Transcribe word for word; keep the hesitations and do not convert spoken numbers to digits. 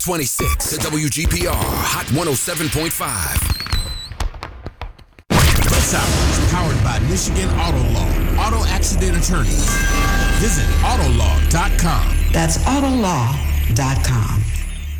twenty-six to W G P R Hot one oh seven point five. This hour is powered by Michigan Auto Law, auto accident attorneys. Visit autolaw dot com. That's autolaw dot com.